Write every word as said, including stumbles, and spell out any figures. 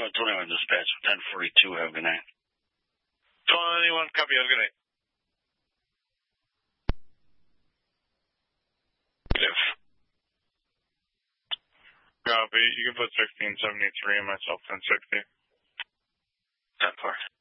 Two twenty-one dispatch, ten forty-two, have a good night. twenty-one, copy, have a good night. If. Copy, you can put sixteen seventy-three in myself, ten sixty. ten four.